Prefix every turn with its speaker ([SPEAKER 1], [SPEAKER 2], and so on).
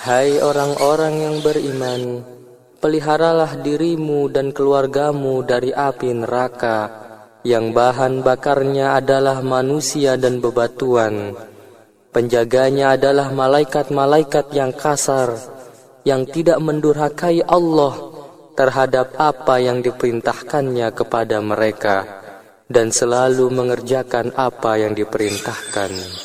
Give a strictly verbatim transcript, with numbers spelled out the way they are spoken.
[SPEAKER 1] Hai orang-orang yang beriman, peliharalah dirimu dan keluargamu dari api neraka, yang bahan bakarnya adalah manusia dan bebatuan. Penjaganya adalah malaikat-malaikat yang kasar, yang tidak mendurhakai Allah terhadap apa yang diperintahkannya kepada mereka, dan selalu mengerjakan apa yang diperintahkan.